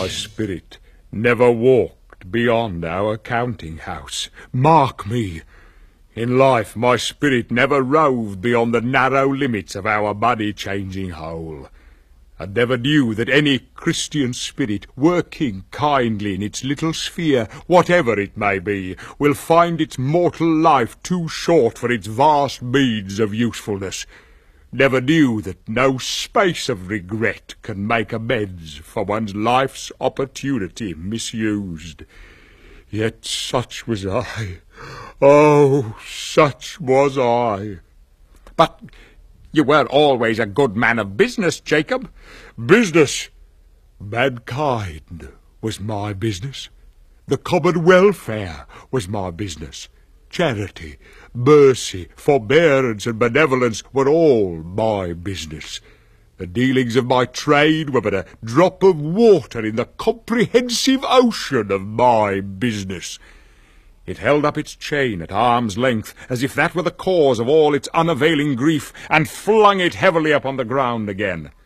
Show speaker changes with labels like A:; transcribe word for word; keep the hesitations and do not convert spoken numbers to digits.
A: My spirit never walked beyond our counting-house. Mark me! In life my spirit never roved beyond the narrow limits of our body-changing whole. I never knew that any Christian spirit, working kindly in its little sphere, whatever it may be, will find its mortal life too short for its vast means of usefulness. Never knew that no space of regret can make amends for one's life's opportunity misused. Yet such was I. Oh, such was I. But you were always a good man of business, Jacob. Business? Mankind was my business. The common welfare was my business. Charity, mercy, forbearance, and benevolence were all my business. The dealings of my trade were but a drop of water in the comprehensive ocean of my business. It held up its chain at arm's length, as if that were the cause of all its unavailing grief, and flung it heavily upon the ground again.